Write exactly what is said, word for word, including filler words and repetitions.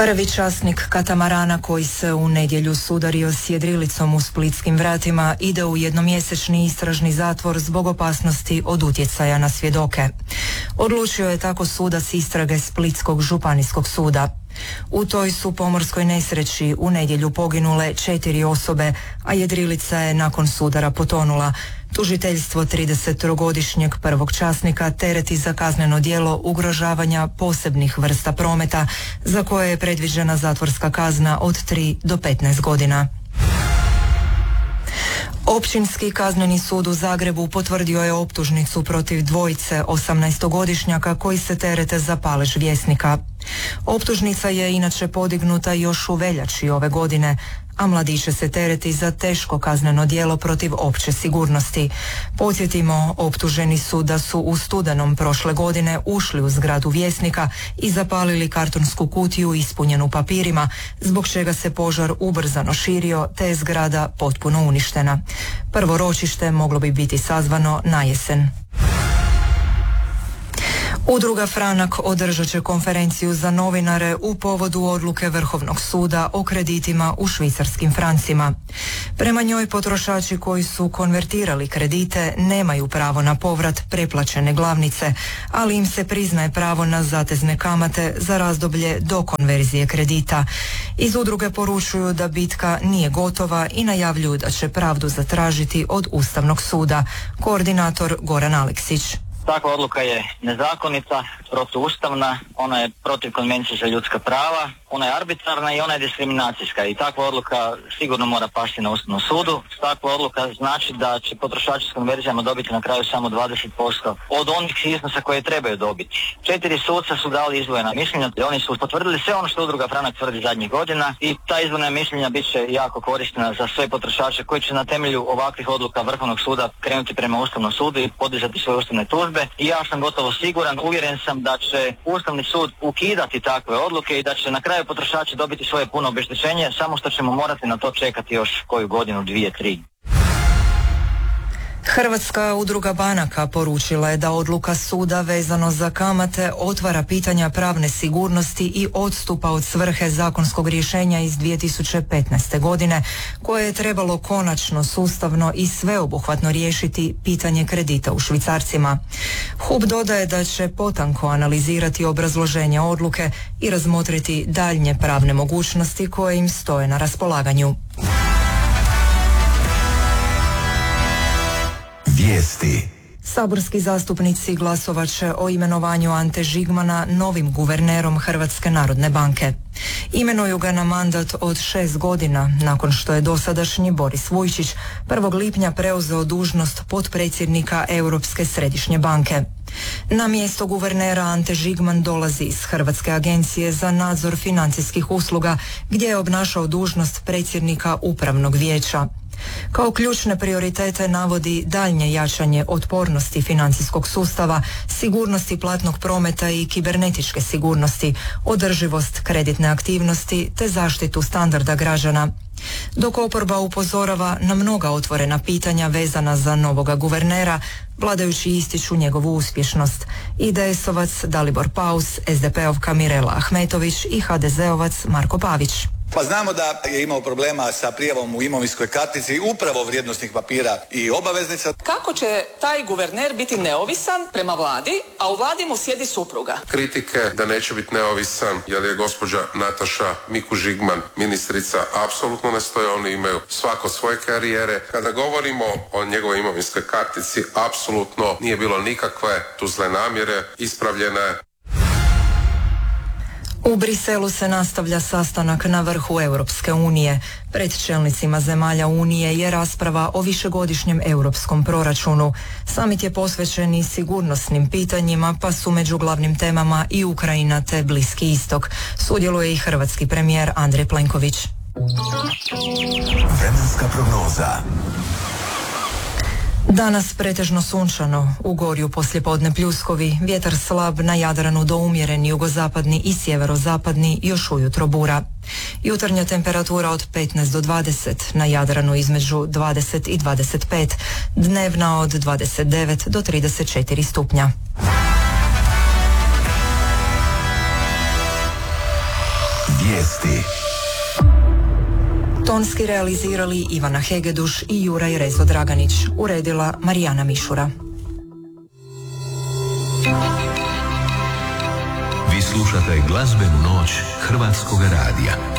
Prvi časnik katamarana koji se u nedjelju sudario s jedrilicom u splitskim vratima ide u jednomjesečni istražni zatvor zbog opasnosti od utjecaja na svjedoke. Odlučio je tako sudac istrage Splitskog županijskog suda. U toj su pomorskoj nesreći u nedjelju poginule četiri osobe, a jedrilica je nakon sudara potonula. Tužiteljstvo tridesettrogodišnjeg prvog časnika tereti za kazneno djelo ugrožavanja posebnih vrsta prometa, za koje je predviđena zatvorska kazna od tri do petnaest godina. Općinski kazneni sud u Zagrebu potvrdio je optužnicu protiv dvojice osamnaestogodišnjaka koji se terete za palež Vjesnika. Optužnica je inače podignuta još u veljači ove godine, a mladiće se tereti za teško kazneno djelo protiv opće sigurnosti. Podsjetimo, optuženi su da su u studenom prošle godine ušli u zgradu Vjesnika i zapalili kartonsku kutiju ispunjenu papirima, zbog čega se požar ubrzano širio te je zgrada potpuno uništena. Prvo ročište moglo bi biti sazvano na jesen. Udruga Franak održat će konferenciju za novinare u povodu odluke Vrhovnog suda o kreditima u švicarskim francima. Prema njoj potrošači koji su konvertirali kredite nemaju pravo na povrat preplaćene glavnice, ali im se priznaje pravo na zatezne kamate za razdoblje do konverzije kredita. Iz udruge poručuju da bitka nije gotova i najavljuju da će pravdu zatražiti od Ustavnog suda. Koordinator Goran Aleksić. Takva odluka je nezakonita, protuustavna, ona je protiv Konvencije za ljudska prava, ona je arbitrarna i ona je diskriminacijska i takva odluka sigurno mora pasti na Ustavnom sudu. Takva odluka znači da će potrošači s konverzijama dobiti na kraju samo dvadeset posto od onih iznosa koje trebaju dobiti. Četiri suca su dali izdvojena mišljenja i oni su potvrdili sve ono što Udruga Franak tvrdi zadnjih godina i ta izdvojena mišljenja bit će jako korisna za sve potrošače koji će na temelju ovakvih odluka Vrhovnog suda krenuti prema Ustavnom sudu i podizati svoje ustavne tužbe. I ja sam gotovo siguran, uvjeren sam da će Ustavni sud ukidati takve odluke i da će na kraju potrošači dobiti svoje puno obeštećenje, samo što ćemo morati na to čekati još koju godinu, dvije, tri. Hrvatska udruga banaka poručila je da odluka suda vezano za kamate otvara pitanja pravne sigurnosti i odstupa od svrhe zakonskog rješenja iz dvije tisuće petnaeste. godine, koje je trebalo konačno, sustavno i sveobuhvatno riješiti pitanje kredita u švicarcima. H U B dodaje da će potanko analizirati obrazloženje odluke i razmotriti daljnje pravne mogućnosti koje im stoje na raspolaganju. Vijesti. Saborski zastupnici glasovat će o imenovanju Ante Žigmana novim guvernerom Hrvatske narodne banke. Imenuju ga na mandat od šest godina, nakon što je dosadašnji Boris Vujčić prvog lipnja preuzeo dužnost potpredsjednika Europske središnje banke. Na mjesto guvernera Ante Žigman dolazi iz Hrvatske agencije za nadzor financijskih usluga, gdje je obnašao dužnost predsjednika upravnog vijeća. Kao ključne prioritete navodi daljnje jačanje otpornosti financijskog sustava, sigurnosti platnog prometa i kibernetičke sigurnosti, održivost kreditne aktivnosti te zaštitu standarda građana. Dok oporba upozorava na mnoga otvorena pitanja vezana za novoga guvernera, vladajući ističu njegovu uspješnost. I D S-ovac Dalibor Paus, S D P-ovka Mirela Ahmetović i H D Z-ovac Marko Pavić. Pa znamo da je imao problema sa prijavom u imovinskoj kartici upravo vrijednosnih papira i obaveznica. Kako će taj guverner biti neovisan prema vladi, a u vladi mu sjedi supruga? Kritike da neće biti neovisan jer je gospođa Nataša Miku Žigman ministrica apsolutno ne stoje, oni imaju svako svoje karijere. Kada govorimo o njegovoj imovinskoj kartici, apsolutno nije bilo nikakve tu zle namjere, ispravljene. U Briselu se nastavlja sastanak na vrhu Europske unije. Pred čelnicima zemalja Unije je rasprava o višegodišnjem europskom proračunu. Samit je posvećen i sigurnosnim pitanjima, pa su među glavnim temama i Ukrajina te Bliski istok. Sudjeluje i hrvatski premijer Andrej Plenković. Vremenska prognoza. Danas pretežno sunčano, u Gorju poslijepodne pljuskovi, vjetar slab, na Jadranu do umjeren jugozapadni i sjeverozapadni, još ujutro bura. Jutarnja temperatura od petnaest do dvadeset, na Jadranu između dvadeset i dvadeset pet, dnevna od dvadeset devet do trideset četiri stupnja. Vijesti. Tonski realizirali Ivana Hegeduš i Juraj Rezo Draganić. Uredila Marijana Mišura. Vi slušate glazbenu noć Hrvatskog radija.